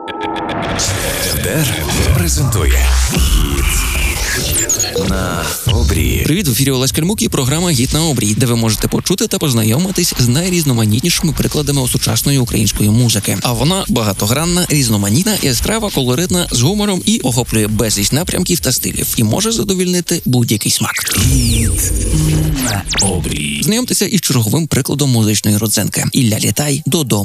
РДР презентує «Гід на обрії». Привіт, в ефірі Олесь Кальмук і програма «Гід на обрії», де ви можете почути та познайомитись з найрізноманітнішими прикладами сучасної української музики. А вона багатогранна, різноманітна, яскрава, колоритна, з гумором і охоплює безліч напрямків та стилів. І може задовільнити будь-який смак. «Гід на обрії». Знайомтеся із черговим прикладом музичної родзинки. Ілля Літай «Додому».